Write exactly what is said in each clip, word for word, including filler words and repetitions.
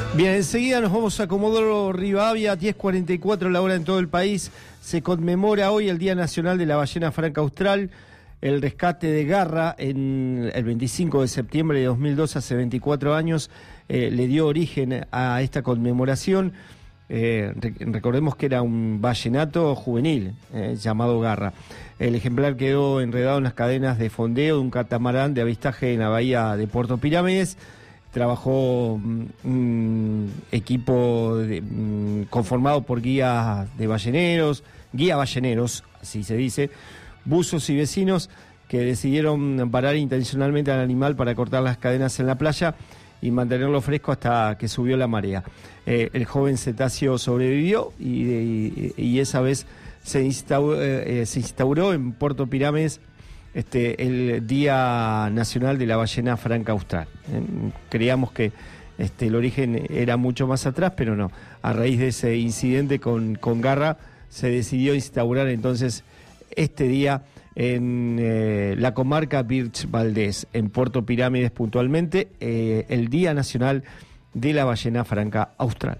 Bien, enseguida nos vamos a Comodoro Rivadavia, diez cuarenta y cuatro la hora en todo el país. Se conmemora hoy el Día Nacional de la Ballena Franca Austral. El rescate de Garra en el veinticinco de septiembre de dos mil dos, hace veinticuatro años, eh, le dio origen a esta conmemoración. Eh, recordemos que era un ballenato juvenil eh, llamado Garra. El ejemplar quedó enredado en las cadenas de fondeo de un catamarán de avistaje en la bahía de Puerto Pirámides. Trabajó un equipo de, um, conformado por guías de balleneros, guía balleneros, así se dice, buzos y vecinos que decidieron parar intencionalmente al animal para cortar las cadenas en la playa y mantenerlo fresco hasta que subió la marea. Eh, el joven cetáceo sobrevivió y, y, y esa vez se instauró, eh, se instauró en Puerto Pirámides Este, el Día Nacional de la Ballena Franca Austral. Eh, creíamos que este, el origen era mucho más atrás, pero no. A raíz de ese incidente con, con Garra, se decidió instaurar entonces este día en eh, la comarca Birch Valdés, en Puerto Pirámides puntualmente, eh, el Día Nacional de la Ballena Franca Austral.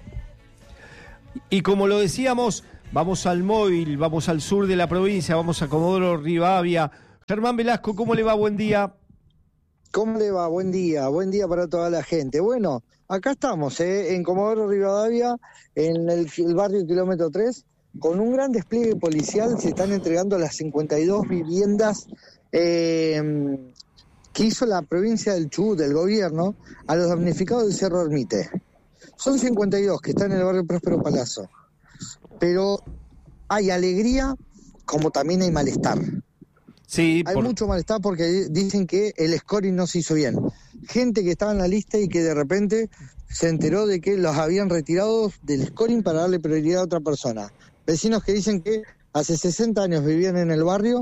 Y como lo decíamos, vamos al móvil, vamos al sur de la provincia, vamos a Comodoro Rivadavia. Germán Velasco, ¿cómo le va? Buen día. ¿Cómo le va? Buen día, buen día para toda la gente. Bueno, acá estamos, ¿eh? en Comodoro Rivadavia, en el, el barrio Kilómetro tres, con un gran despliegue policial. Se están entregando las cincuenta y dos viviendas eh, que hizo la provincia del Chubut, del gobierno, a los damnificados del Cerro Ermite. Son cincuenta y dos que están en el barrio Próspero Palazzo. Pero hay alegría como también hay malestar. Sí, hay por... mucho malestar porque dicen que el scoring no se hizo bien. Gente que estaba en la lista y que de repente se enteró de que los habían retirado del scoring para darle prioridad a otra persona. Vecinos que dicen que hace sesenta años vivían en el barrio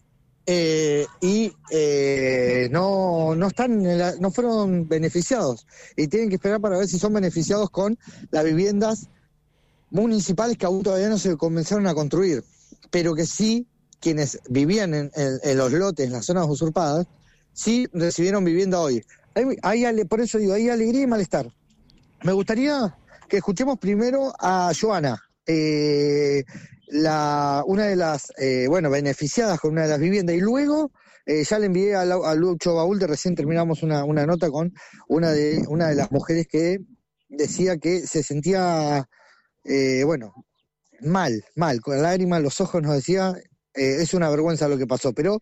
eh, y eh, no, no, están en la, no fueron beneficiados. Y tienen que esperar para ver si son beneficiados con las viviendas municipales que aún todavía no se comenzaron a construir, pero que sí, quienes vivían en, en, en los lotes, en las zonas usurpadas, sí recibieron vivienda hoy. Hay, hay, por eso digo, hay alegría y malestar. Me gustaría que escuchemos primero a Joana, eh, la, una de las, eh, bueno, beneficiadas con una de las viviendas, y luego eh, ya le envié a, a Lucho Baúl, de recién terminamos una, una nota con una de, una de las mujeres que decía que se sentía... Eh, bueno, mal, mal, con lágrimas en los ojos nos decía, eh, es una vergüenza lo que pasó, pero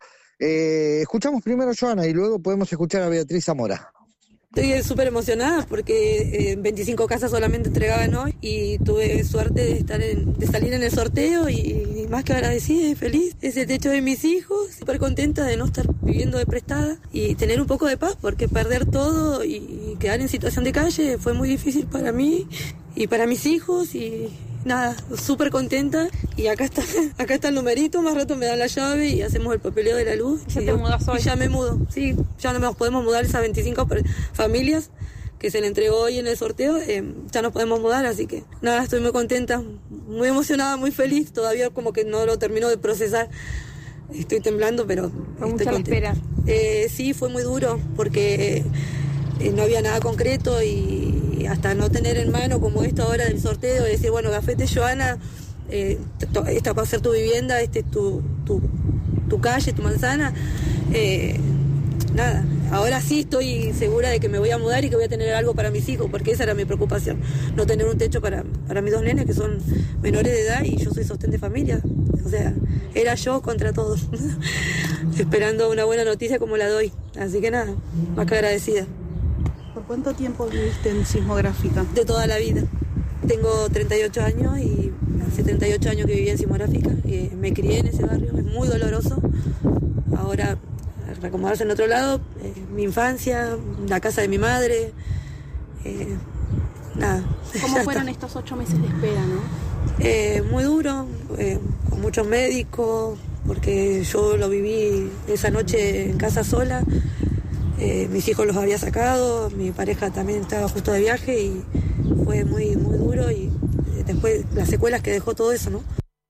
eh, escuchamos primero a Joana y luego podemos escuchar a Beatriz Zamora. Estoy súper emocionada porque eh, veinticinco casas solamente entregaban hoy y tuve suerte de estar en, de salir en el sorteo y, y más que agradecida y feliz. Es el techo de mis hijos, súper contenta de no estar viviendo de prestada y tener un poco de paz, porque perder todo y, y quedar en situación de calle fue muy difícil para mí y para mis hijos y nada, súper contenta. Y acá está, acá está el numerito, más rato me dan la llave y hacemos el papeleo de la luz. ¿Ya y, te mudas hoy? Y ya me mudo, sí, ya no nos podemos mudar esas veinticinco familias que se le entregó hoy en el sorteo, eh, ya nos podemos mudar, así que nada, estoy muy contenta, muy emocionada, muy feliz, todavía como que no lo termino de procesar. Estoy temblando, pero ¿Fue estoy mucha la espera? Eh, sí, fue muy duro, porque eh, no había nada concreto y hasta no tener en mano como esto ahora del sorteo, de decir, bueno, Gafete Joana, eh, esta va a ser tu vivienda, este es tu, tu, tu calle, tu manzana, eh, nada, ahora sí estoy segura de que me voy a mudar y que voy a tener algo para mis hijos, porque esa era mi preocupación, no tener un techo para, para mis dos nenes que son menores de edad y yo soy sostén de familia, o sea, era yo contra todos, esperando una buena noticia como la doy, así que nada, más que agradecida. ¿Por cuánto tiempo viviste en Sismográfica? De toda la vida. Tengo treinta y ocho años y hace treinta y ocho años que viví en Sismográfica. Eh, me crié en ese barrio, es muy doloroso. Ahora, reacomodarse en otro lado, eh, mi infancia, la casa de mi madre, eh, nada. ¿Cómo fueron estos ocho meses de espera, no? Eh, muy duro, eh, con muchos médicos, porque yo lo viví esa noche en casa sola. Eh, mis hijos los había sacado, mi pareja también estaba justo de viaje y fue muy muy duro y después las secuelas que dejó todo eso, ¿no?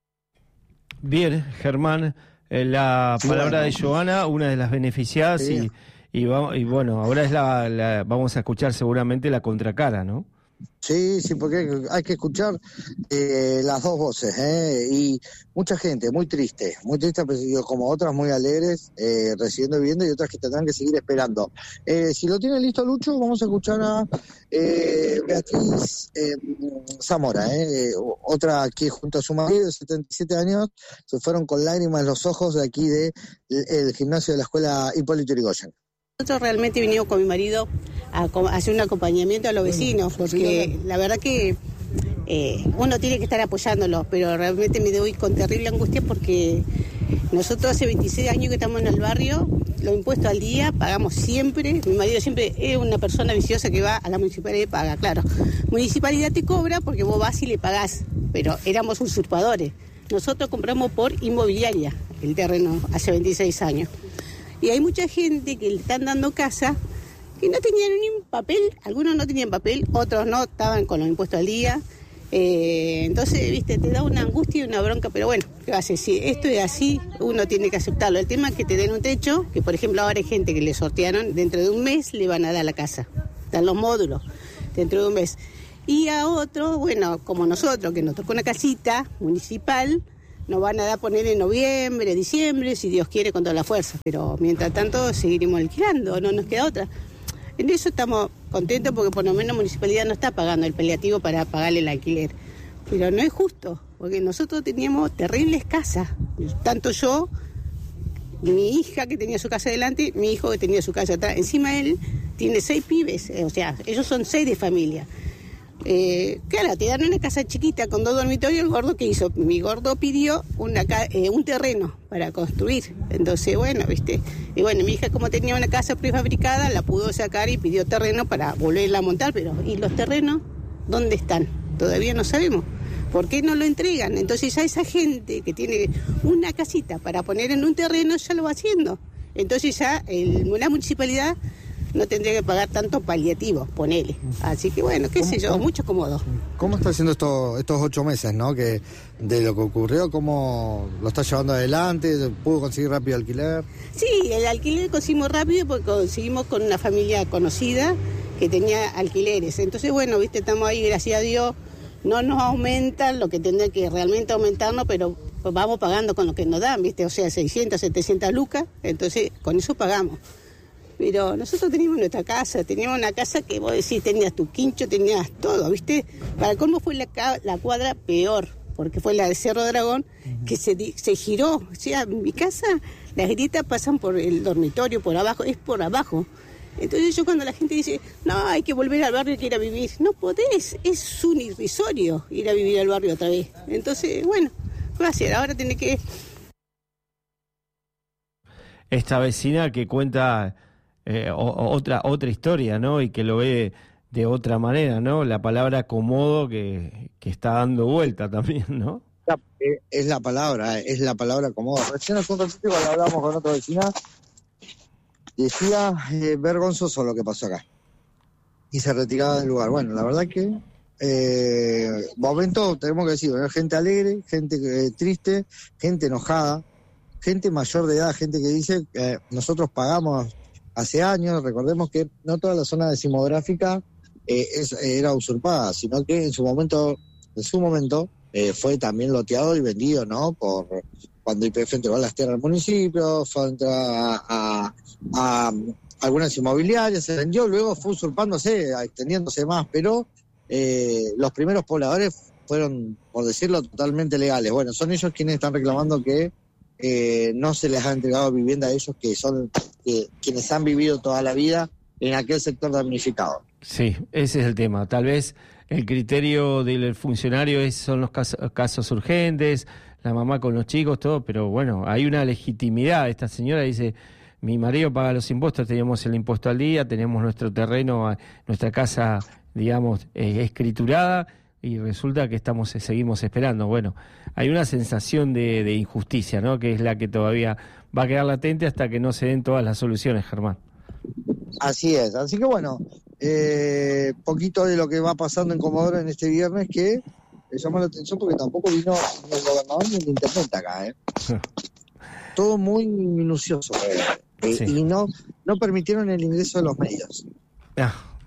Bien, Germán, eh, la palabra de Joana, una de las beneficiadas, sí. y, y, y bueno, ahora es la, la vamos a escuchar seguramente la contracara, ¿no? Sí, sí, porque hay que escuchar eh, las dos voces, ¿eh? Y mucha gente muy triste, muy triste, como otras muy alegres, eh, recibiendo vivienda y otras que tendrán que seguir esperando. Eh, si lo tiene listo Lucho, vamos a escuchar a eh, Beatriz eh, Zamora, ¿eh? Otra que junto a su marido de setenta y siete años se fueron con lágrimas en los ojos de aquí del de, gimnasio de la escuela Hipólito Yrigoyen. Nosotros realmente vinimos con mi marido a, a hacer un acompañamiento a los vecinos, porque la verdad que eh, uno tiene que estar apoyándolos, pero realmente me doy con terrible angustia porque nosotros hace veintiséis años que estamos en el barrio, los impuestos al día, pagamos siempre, mi marido siempre es una persona viciosa que va a la municipalidad y paga, claro. Municipalidad te cobra porque vos vas y le pagás, pero éramos usurpadores. Nosotros compramos por inmobiliaria el terreno hace veintiséis años. Y hay mucha gente que le están dando casa que no tenían ni un papel, algunos no tenían papel, otros no, estaban con los impuestos al día. Eh, entonces, viste, te da una angustia y una bronca, pero bueno, ¿qué va a hacer? Si esto es así, uno tiene que aceptarlo. El tema es que te den un techo, que por ejemplo ahora hay gente que le sortearon, dentro de un mes le van a dar la casa. Están los módulos, dentro de un mes. Y a otros, bueno, como nosotros, que nos tocó una casita municipal, nos van a dar poner en noviembre, diciembre, si Dios quiere, con toda la fuerza. Pero mientras tanto seguiremos alquilando, no nos queda otra. En eso estamos contentos porque por lo menos la municipalidad no está pagando el paliativo para pagarle el alquiler. Pero no es justo, porque nosotros teníamos terribles casas. Tanto yo, mi hija que tenía su casa adelante, mi hijo que tenía su casa atrás. Encima él tiene seis pibes, o sea, ellos son seis de familia. Eh, claro, te dan una casa chiquita con dos dormitorios. El gordo, ¿qué hizo? Mi gordo pidió una, eh, un terreno para construir. Entonces, bueno, viste. Y bueno, mi hija, como tenía una casa prefabricada, la pudo sacar y pidió terreno para volverla a montar. Pero, ¿y los terrenos dónde están? Todavía no sabemos. ¿Por qué no lo entregan? Entonces, ya esa gente que tiene una casita para poner en un terreno ya lo va haciendo. Entonces, ya el, la municipalidad no tendría que pagar tanto paliativo, ponele. Así que bueno, qué sé yo, cómo, mucho cómodo. ¿Cómo está haciendo esto, estos ocho meses, no? Que de lo que ocurrió, ¿cómo lo está llevando adelante? ¿Pudo conseguir rápido alquiler? Sí, el alquiler conseguimos rápido porque conseguimos con una familia conocida que tenía alquileres. Entonces, bueno, viste, estamos ahí, gracias a Dios, no nos aumentan lo que tendría que realmente aumentarnos, pero vamos pagando con lo que nos dan, viste, o sea, seiscientas, setecientas lucas, entonces con eso pagamos. Pero nosotros teníamos nuestra casa, teníamos una casa que vos decís, tenías tu quincho, tenías todo, ¿viste? Para colmo fue la, la cuadra peor, porque fue la de Cerro Dragón, que se, se giró. O sea, en mi casa las grietas pasan por el dormitorio, por abajo, es por abajo. Entonces yo cuando la gente dice, no, hay que volver al barrio y ir a vivir, no podés, es un irrisorio ir a vivir al barrio otra vez. Entonces, bueno, gracias, ahora tenés que... Esta vecina que cuenta... Eh, o, otra otra historia, ¿no? Y que lo ve de otra manera, ¿no? La palabra acomodo que, que está dando vuelta también, ¿no? Es la palabra, es la palabra acomodo. Recién hace un ratito cuando hablamos con otra vecina, decía eh, vergonzoso lo que pasó acá. Y se retiraba del lugar. Bueno, la verdad que eh, momento tenemos que decir, ¿no? Gente alegre, gente eh, triste, gente enojada, gente mayor de edad, gente que dice que eh, nosotros pagamos hace años. Recordemos que no toda la zona decimográfica eh, es, era usurpada, sino que en su momento, en su momento eh, fue también loteado y vendido, ¿no? Por cuando Y P F entregó las tierras al municipio, fue a, a, a algunas inmobiliarias, se vendió, luego fue usurpándose, extendiéndose más, pero eh, los primeros pobladores fueron, por decirlo, totalmente legales. Bueno, son ellos quienes están reclamando que Eh, no se les ha entregado vivienda a ellos, que son eh, quienes han vivido toda la vida en aquel sector damnificado. Sí, ese es el tema. Tal vez el criterio del funcionario es, son los casos, casos urgentes, la mamá con los chicos, todo, pero bueno, hay una legitimidad. Esta señora dice, mi marido paga los impuestos, teníamos el impuesto al día, tenemos nuestro terreno, nuestra casa, digamos, eh, escriturada, y resulta que estamos seguimos esperando. Bueno, hay una sensación de, de injusticia, ¿no? Que es la que todavía va a quedar latente hasta que no se den todas las soluciones, Germán. Así es, así que bueno, eh, poquito de lo que va pasando en Comodoro en este viernes, que me llamó la atención porque tampoco vino ni el gobernador ni el intendente acá, ¿eh? Todo muy minucioso, eh, sí. Y no, no permitieron el ingreso de los medios. Ah, bueno.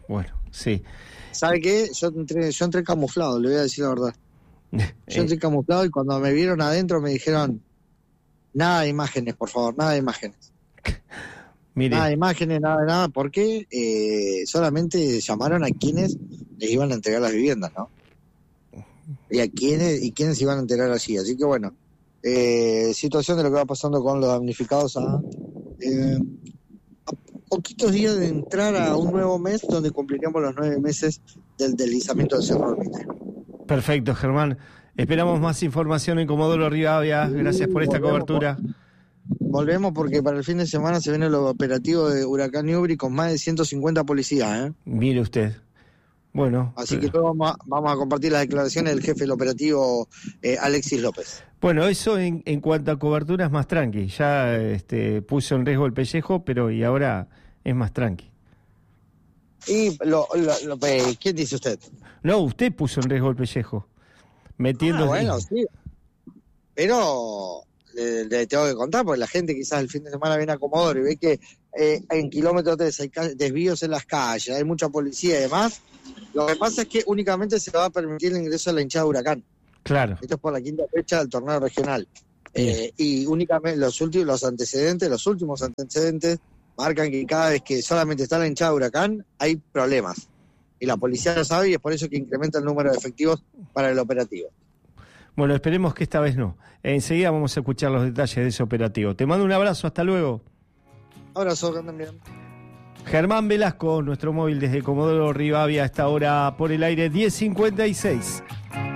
Sí. ¿Sabe qué? Yo entré, yo entré camuflado, le voy a decir la verdad. Yo entré Eh, camuflado y cuando me vieron adentro me dijeron, nada de imágenes, por favor, nada de imágenes. mire, Nada de imágenes, nada de nada, porque eh, solamente llamaron a quienes les iban a entregar las viviendas, ¿no? Y a quienes, y quienes iban a entregar allí. Así que bueno, eh, situación de lo que va pasando con los damnificados a, eh, a poquitos días de entrar a un nuevo mes donde cumpliríamos los nueve meses del deslizamiento del Cerro Hormiguero. perfecto, Germán. Esperamos más información en Comodoro Rivadavia. Gracias por esta Volvemos, cobertura. Volvemos porque para el fin de semana se viene el operativo de Huracán Newbery con más de ciento cincuenta policías, ¿eh? Mire usted. Bueno, Así pero- que todos vamos a, vamos a compartir las declaraciones del jefe del operativo, eh, Alexis López. bueno, eso en, en cuanto a cobertura es más tranqui. Ya este, puso en riesgo el pellejo, pero y ahora es más tranqui. Y lo, lo- lo- eh, ¿quién dice usted? No, usted puso en riesgo el pellejo. Metiendo. Ah, bueno, sí. Pero le, le tengo que contar, porque la gente quizás el fin de semana viene a Comodoro y ve que eh, en kilómetro tres hay ca- desvíos en las calles, hay mucha policía y demás. Lo que pasa es que únicamente se va a permitir el ingreso a la hinchada de Huracán. Claro. Esto es por la quinta fecha del torneo regional. Eh, y únicamente los últimos, los antecedentes, los últimos antecedentes marcan que cada vez que solamente está la hinchada de Huracán hay problemas. Y la policía lo sabe y es por eso que incrementa el número de efectivos para el operativo. Bueno, esperemos que esta vez no. Enseguida vamos a escuchar los detalles de ese operativo. Te mando un abrazo, hasta luego. Abrazo, que anden bien. Germán Velasco, nuestro móvil desde Comodoro Rivadavia, a esta hora por el aire diez cincuenta y seis.